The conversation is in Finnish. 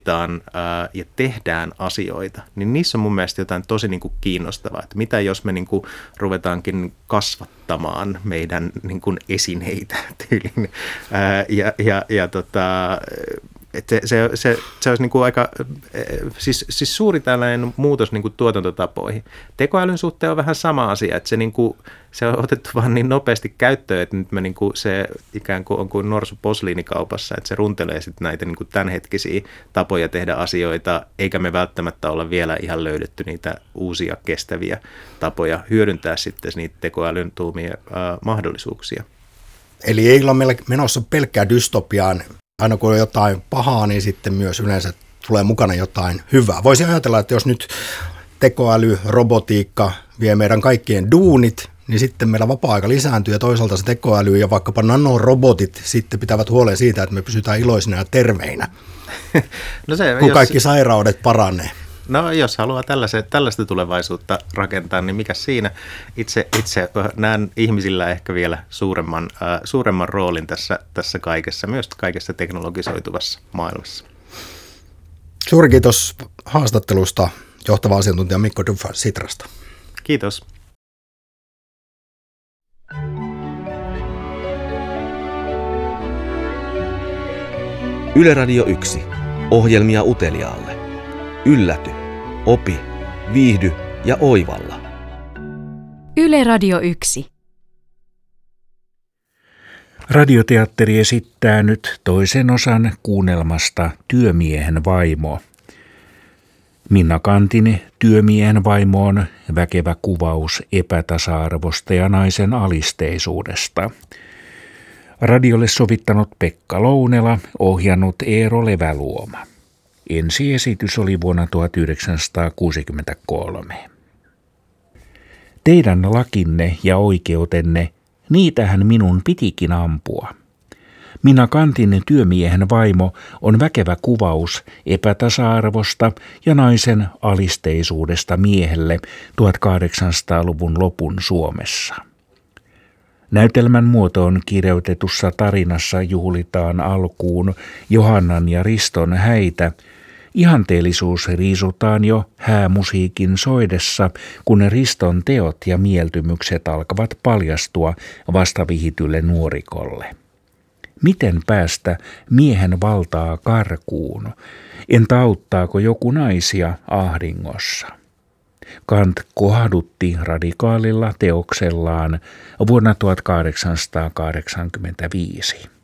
ja tehdään asioita, niin niissä on mun mielestä jotain tosi niin kuin kiinnostavaa, että mitä jos me niin kuin ruvetaankin kasvattamaan meidän niin kuin esineitä tyyliin. Että se olisi niin kuin aika, siis suuri tällainen muutos niin kuin tuotantotapoihin. Tekoälyn suhteen on vähän sama asia, että se on otettu vaan niin nopeasti käyttöön, että nyt me niin kuin se ikään kuin on kuin norsu posliinikaupassa, että se runtelee sitten näitä niin kuin tämänhetkisiä tapoja tehdä asioita, eikä me välttämättä olla vielä ihan löydetty niitä uusia kestäviä tapoja hyödyntää sitten niitä tekoälyn tuomia mahdollisuuksia. Eli ei olla menossa pelkkää dystopiaan. Aina kun on jotain pahaa, niin sitten myös yleensä tulee mukana jotain hyvää. Voisi ajatella, että jos nyt tekoäly, robotiikka vie meidän kaikkien duunit, niin sitten meillä vapaa-aika lisääntyy ja toisaalta se tekoäly ja vaikkapa nanorobotit sitten pitävät huolen siitä, että me pysytään iloisina ja terveinä, no kun kaikki sairaudet paranee. No jos haluaa tällaista tulevaisuutta rakentaa, niin mikä siinä? Itse näen ihmisillä ehkä vielä suuremman roolin tässä kaikessa, myös kaikessa teknologisoituvassa maailmassa. Suuri kiitos haastattelusta johtava asiantuntija Mikko Duffa Sitrasta. Kiitos. Yle Radio 1. Ohjelmia uteliaalle. Ylläty, opi, viihdy ja oivalla. Yle Radio 1. Radioteatteri esittää nyt toisen osan kuunnelmasta Työmiehen vaimo. Minna Kantin Työmiehen vaimo on väkevä kuvaus epätasa-arvosta ja naisen alisteisuudesta. Radiolle sovittanut Pekka Lounela, ohjannut Eero Leväluoma. Ensiesitys oli vuonna 1963. Teidän lakinne ja oikeutenne, niitähän minun pitikin ampua. Minna Kantin Työmiehen vaimo on väkevä kuvaus epätasa-arvosta ja naisen alisteisuudesta miehelle 1800-luvun lopun Suomessa. Näytelmän muotoon kirjoitetussa tarinassa juhlitaan alkuun Johannan ja Riston häitä. Ihanteellisuus riisutaan jo häämusiikin soidessa, kun Riston teot ja mieltymykset alkavat paljastua vastavihitylle nuorikolle. Miten päästä miehen valtaa karkuun? Entä auttaako joku naisia ahdingossa? Kant kohdutti radikaalilla teoksellaan vuonna 1885.